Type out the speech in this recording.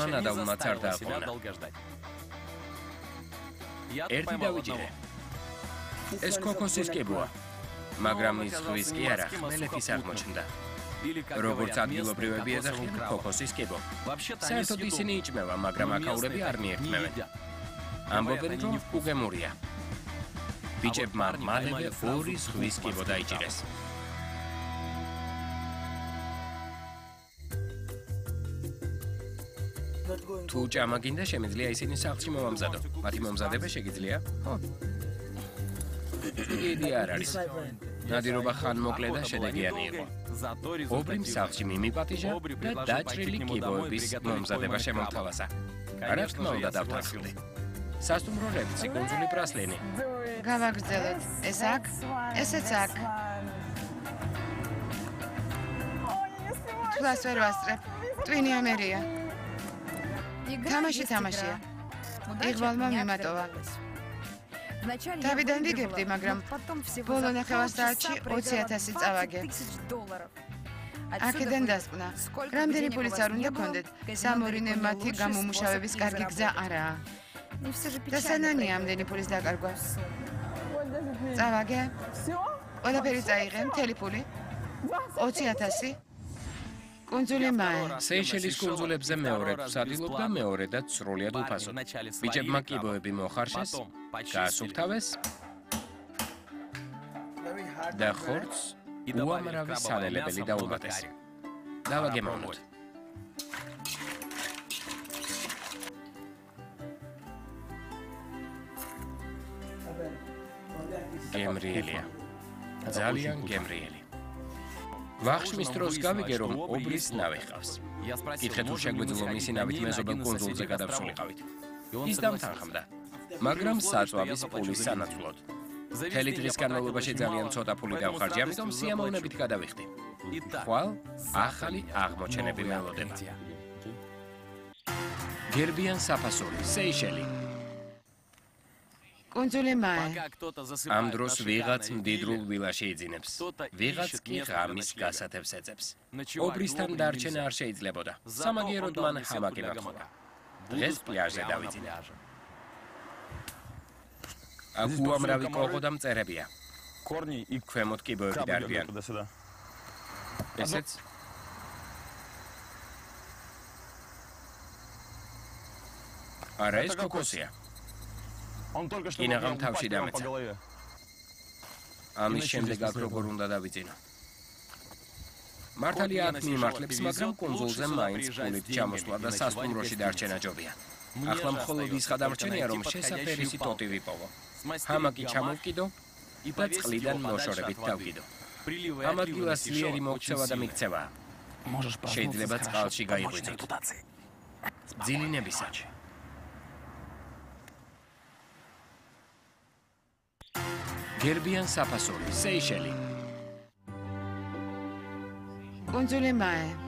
ნადავლმა არ დააყოვნა. ერთი დავიჭირე. ეს ქოქოსის კიბოა, მაგრამ ის ხვის კი არა, ხმელეთის აღმოჩნდა. როგორც ადგილობრივები ეძახიან ქოქოსის კიბო. საერთოდ ისინი იჭმევა, მაგრამ აქაურები არ მიერთმევენ. ამბობენ, რომ უგემურია. ბიჭებმა მალევე ორი ზღვის კიბო დაიჭირეს. თუ ჭამა გინდა, შემიძლია ისინი სახლში მომამზადო. მათი მომზადება შეგიძლია? ხო. იგი არ არის. ნადირობა ხანმოკლე და შედეგიანი იყო. ობრიმ სახლში მიმიპატიჟა და დაჭრილი კიბოების მომზადება შემომთავაზა. რა თქმა უნდა დავთანხმდი. სასტუმრო რეფცი, კუნძული პრასლინი. გავაგრძელოთ. ეს აქ, ესეც აქ. თვლას ვერ ვასწრებ. ტვინი ამერია. თამაშია. იღვალმა მიმატოვა. თავიდან ვიგებდი, მაგრამ ბოლო ნახევარსაათში 20,000 წავაგე. აქედან დასკვნა. რამდენი პულის არ უნდა გქონდეთ? სამორინე მათი გამომუშავების კარგი გზა არაა. და სანანია ამდენი პულის დაკარგვა. წავაგე. ყველაფერი წაიღე, მთელი პული. 20,000. კუნძული მაე. სეიშელის კუნძულებზე მეორედ ვსადილობდა, მეორედაც სრულიად უფასოდ. ბიჭებმა კიბოები მოხარშეს, გაასუფთავეს და ხორცს უამრავი სანელებელი დაუმატეს. დავაგემოვნოთ. გემრიელია. ძალიან გემრიელი. ვახშმის დროს გავიგე, რომ ობრის ნავი ჰყავს. კითხე თუ შეგვეძლო მისი ნავით მეზობელ კუნძულზე გადავსულიყავით. ის დამთანხმდა, მაგრამ საწვავის პულის სანაცვლოდ. მთელი დღის განმავლობაში ძალიან ცოტა პული დავხარჯე, ამიტომ სიამოვნებით გადავიხდი. ხვალ ახალი აღმოჩენები მელოდება. გერბიან საფასური, სეიშელი. კუნძული მაე. ამ დროს ვიღაც მდიდრულ ვილაში იძინებს. ვიღაც კი ღამის გასათევს ეძებს. ობრისთან დარჩენა არ შეიძლებოდა. სამაგიეროდ მან ჰამაკი მოთხოვა. დღეს პლაჟზე დავიძინე. აქ უამრავი კოღო და მწერებია. ქვემოთ კიბოები დარბიან. ესეც? არა, ეს ქოქოსია. კინაღამ თავში დამეცა. ამის შემდეგ აქ როგორ უნდა დავიძინო? მართალია აქ მიმართლებს, მაგრამ კუნძულზე მაინც პულით ჩამოსვლა და სასტუმროში დარჩენა ჯობია. ახლა მხოლოდ ის გადამრჩენია, რომ შესაფერისი ტოტი ვიპოვო. ჰამაკი ჩამოვკიდო და წყლიდან მოშორებით დავკიდო. ამ ადგილას ძლიერი მოქცევა და მიქცევა. შეიძლება წყალში გაიღვიძოთ. ძილინებისა. გერბიან საფასური, სეიშელი. კუნძული მაე.